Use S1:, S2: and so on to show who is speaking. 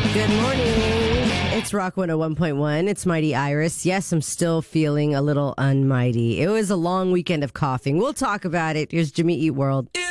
S1: Good morning. It's Rock 101.1. It's Mighty Iris. Yes, I'm still feeling a little unmighty. It was a long weekend of coughing. We'll talk about it. Here's Jimmy Eat World.